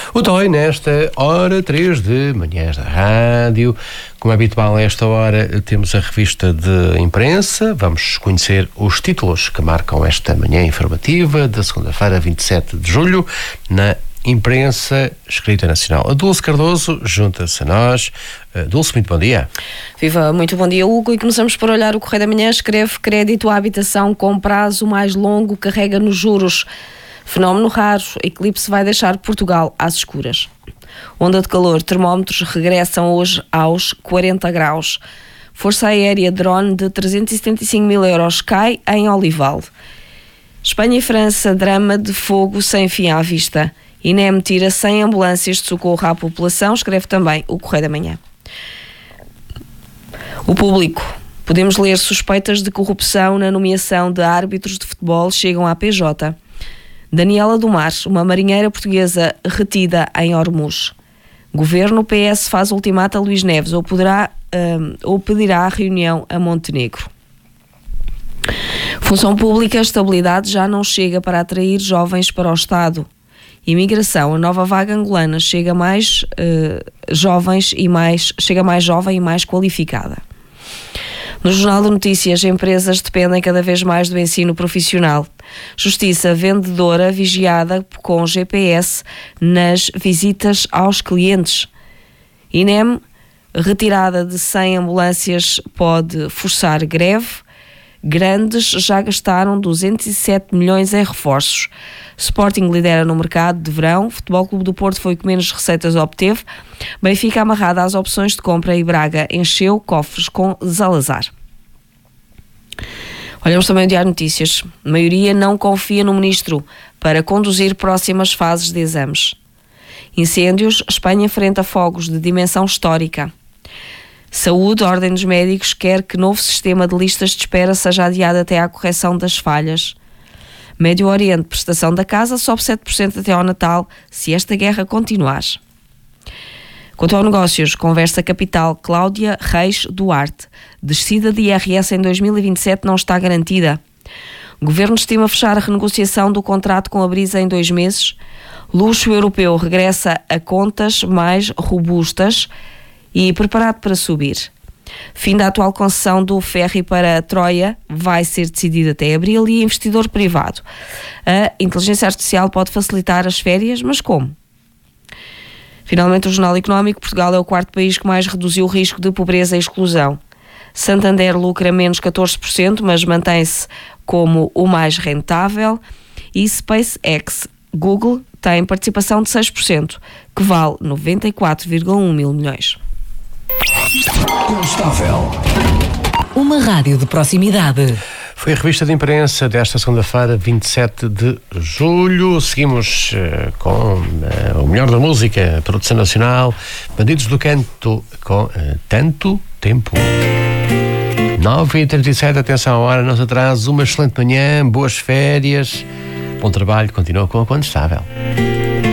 O TOI, nesta hora 3 de manhãs da rádio. Como é habitual, a esta hora temos a revista de imprensa. Vamos conhecer os títulos que marcam esta manhã informativa da segunda-feira, 27 de julho, na imprensa escrita nacional. A Dulce Cardoso junta-se a nós. Dulce, muito bom dia. Viva, muito bom dia, Hugo. E começamos por olhar o Correio da Manhã. Escreve: crédito à habitação com prazo mais longo carrega nos juros. Fenómeno raro, eclipse vai deixar Portugal às escuras. Onda de calor, termómetros regressam hoje aos 40 graus. Força Aérea drone de 375 mil euros cai em Olival. Espanha e França, drama de fogo sem fim à vista. INEM tira 100 ambulâncias de socorro à população, escreve também o Correio da Manhã. O Público. Podemos ler: suspeitas de corrupção na nomeação de árbitros de futebol chegam à PJ. Daniela do Mar, uma marinheira portuguesa retida em Ormuz. Governo PS faz ultimato a Luís Neves ou pedirá a reunião a Montenegro. Função Pública, estabilidade já não chega para atrair jovens para o Estado. Imigração, a nova vaga angolana chega mais jovem e mais qualificada. No Jornal de Notícias, empresas dependem cada vez mais do ensino profissional. Justiça, vendedora vigiada com GPS nas visitas aos clientes. INEM, retirada de 100 ambulâncias pode forçar greve. Grandes já gastaram 207 milhões em reforços. Sporting lidera no mercado de verão. Futebol Clube do Porto foi o que menos receitas obteve. Benfica amarrada às opções de compra e Braga encheu cofres com Zalazar. Olhamos também o Diário de Notícias. A maioria não confia no ministro para conduzir próximas fases de exames. Incêndios, Espanha enfrenta fogos de dimensão histórica. Saúde, a Ordem dos Médicos quer que novo sistema de listas de espera seja adiado até à correção das falhas. Médio Oriente, prestação da casa sobe 7% até ao Natal, se esta guerra continuar. Quanto ao negócios, Conversa Capital, Cláudia Reis Duarte. Descida de IRS em 2027 não está garantida. O Governo estima fechar a renegociação do contrato com a Brisa em 2 meses. Luxo europeu regressa a contas mais robustas e preparado para subir. Fim da atual concessão do ferry para Troia vai ser decidido até abril e investidor privado. A inteligência artificial pode facilitar as férias, mas como? Finalmente, o Jornal Económico. Portugal é o 4º país que mais reduziu o risco de pobreza e exclusão. Santander lucra menos 14%, mas mantém-se como o mais rentável. E SpaceX, Google, tem participação de 6%, que vale 94,1 mil milhões. Instável. Uma rádio de proximidade. Foi a revista de imprensa desta segunda-feira, 27 de julho. Seguimos com o melhor da música, produção nacional, Bandidos do Canto, com Tanto Tempo. 9h37, atenção à hora, não se atrase. Uma excelente manhã, boas férias, bom trabalho, continua com a Condestável.